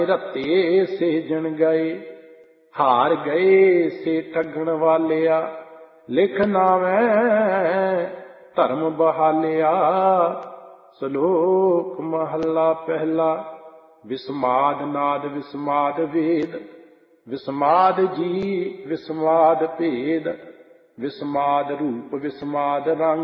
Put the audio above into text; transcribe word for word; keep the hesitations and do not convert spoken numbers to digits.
रते Schezwan गए, हार गए से ठगण वालिया, लिख नावै धर्म बहालिया। श्लोक महला पहला। विस्माद नाद विस्माद वेद, विस्माद जी विस्माद भेद, विस्माद रूप विस्माद रंग,